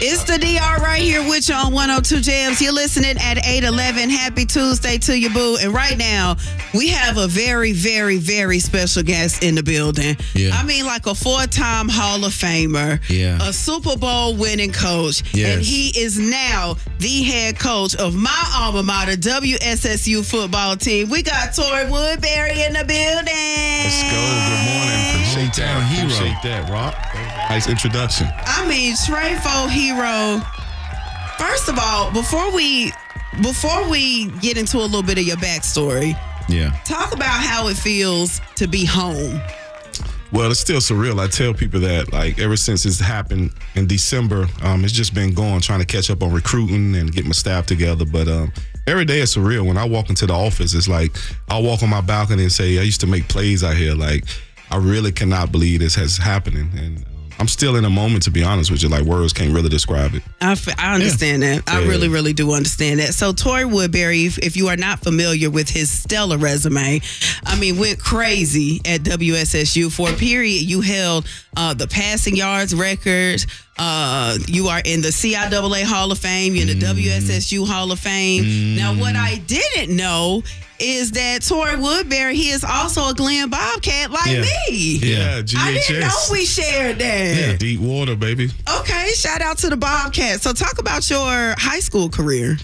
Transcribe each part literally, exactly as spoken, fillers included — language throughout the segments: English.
It's the D R right here with you on one oh two Jams. You're listening at eight eleven. Happy Tuesday to you, boo. And right now, we have a very, very, very special guest in the building. Yeah. I mean, like a four-time Hall of Famer, Yeah. a Super Bowl winning coach, Yes. and he is now the head coach of my alma mater, W S S U football team. We got Tory Woodbury in the building. Let's go. Good morning. Appreciate that. Hometown hero. Appreciate that, Rock. Nice introduction. I mean, Treyfo hero. First of all, before we before we get into a little bit of your backstory, Yeah. talk about how it feels to be home. Well, it's still surreal. I tell people that, like, ever since it's happened in December, um, it's just been going, trying to catch up on recruiting and get my staff together. But um, every day it's surreal. When I walk into the office, it's like I'll walk on my balcony and say, I used to make plays out here. Like, I really cannot believe this has happening. And um, I'm still in a moment, to be honest with you. Like, words can't really describe it. I, f- I understand that. I Yeah. really, really do understand that. So, Tory Woodbury, if, if you are not familiar with his stellar resume, I mean, went crazy at W S S U. For a period, you held uh, the passing yards record. Uh, you are in the C I A A Hall of Fame. You're in the Mm. W S S U Hall of Fame. Mm. Now, what I didn't know is that Tory Woodbury, he is also a Glenn Bobcat like Yeah. me. Yeah, G H S. I didn't know we shared that. Yeah, deep water, baby. Okay, shout out to the Bobcat. So talk about your high school career.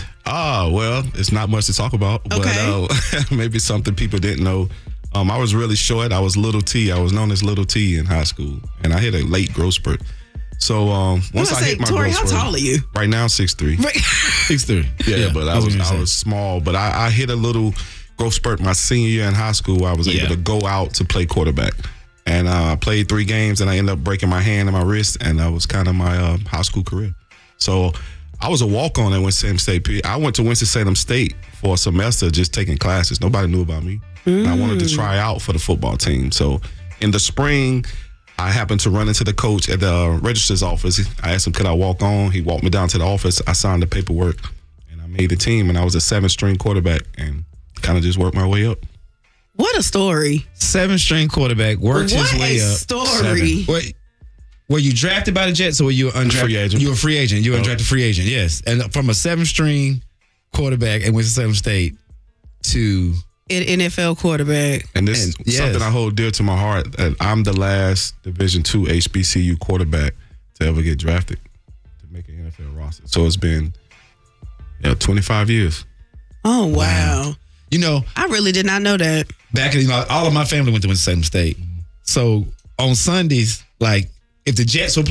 Ah, well, it's not much to talk about, but Okay. uh, maybe something people didn't know. Um, I was really short. I was Little T. I was known as Little T in high school, and I hit a late growth spurt. So um, once I'm I gonna hit say, my Tory, growth how spurt, tall are you? right now, six three. Six three. Yeah, but I that's was what you I said. was small, but I, I hit a little growth spurt my senior year in high school. I was Yeah. able to go out to play quarterback, and uh, I played three games, and I ended up breaking my hand and my wrist, and that was kind of my uh, high school career. So I was a walk on at Winston-Salem State. I went to Winston-Salem State for a semester just taking classes. Nobody knew about me, and I wanted to try out for the football team. So in the spring, I happened to run into the coach at the registrar's office. I asked him, could I walk on? He walked me down to the office. I signed the paperwork, and I made the team, and I was a seven-string quarterback, and kind of just worked my way up. What a story. Seven string quarterback worked What his way a up. story. Seven. Wait, were you drafted by the Jets or were you undrafted? Free agent. You were a free agent. You were Oh. undrafted free agent. Yes, and from a seven string quarterback at Winston-Salem State to An N F L quarterback. And this And- is yes. something I hold dear to my heart, that I'm the last Division two H B C U quarterback to ever get drafted to make an N F L roster. So it's been yeah, twenty-five years. Oh, wow. you know I really did not know that. back in you know all of my family went to Winston-Salem State. So on Sundays, like if the Jets were